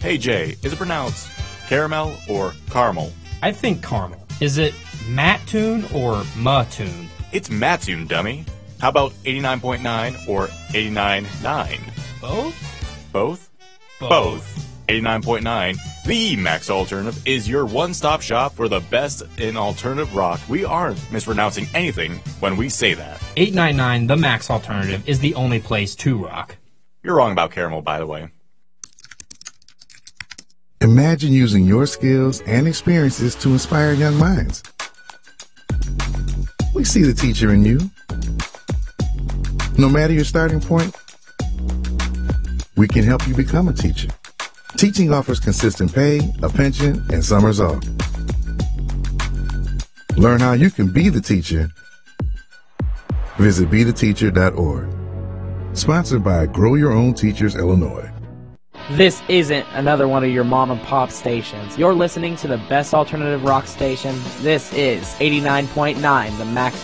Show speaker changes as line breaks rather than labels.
Hey Jay, is it pronounced caramel or caramel?
I think caramel. Is it Mattoon or Mattoon?
It's Mattoon, dummy. How about 89.9 or 89.9?
Both?
Both? Both. 89.9, the Max Alternative, is your one-stop shop for the best in alternative rock. We aren't mispronouncing anything when we say that.
899 The Max Alternative is the only place to rock.
You're wrong about caramel, by the way.
Imagine using your skills and experiences to inspire young minds. We see the teacher in you. No matter your starting point, we can help you become a teacher. Teaching offers consistent pay, a pension, and summers off. Learn how you can be the teacher. Visit BeTheTeacher.org. Sponsored by Grow Your Own Teachers, Illinois.
This isn't another one of your mom and pop stations. You're listening to the best alternative rock station. This is 89.9, the Max